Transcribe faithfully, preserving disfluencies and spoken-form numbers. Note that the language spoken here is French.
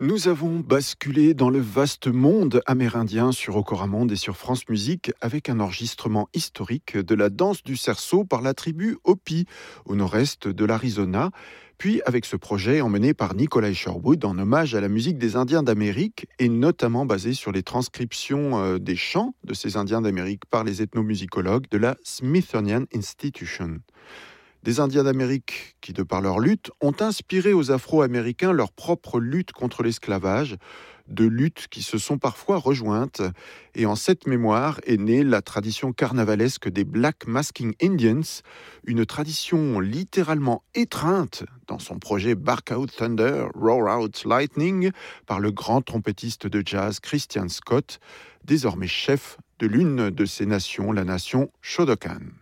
Nous avons basculé dans le vaste monde amérindien sur Okoramonde et sur France Musique avec un enregistrement historique de la danse du cerceau par la tribu Hopi au nord-est de l'Arizona, puis avec ce projet emmené par Nikolai Sherwood en hommage à la musique des Indiens d'Amérique et notamment basé sur les transcriptions euh, des chants de ces Indiens d'Amérique par les ethnomusicologues de la Smithsonian Institution. Des Indiens d'Amérique qui, de par leur lutte, ont inspiré aux Afro-Américains leur propre lutte contre l'esclavage, de luttes qui se sont parfois rejointes. Et en cette mémoire est née la tradition carnavalesque des Black Masking Indians, une tradition littéralement étreinte dans son projet Bark Out Thunder, Roar Out Lightning par le grand trompettiste de jazz Christian Scott, désormais chef de l'une de ces nations, la nation Shodokan.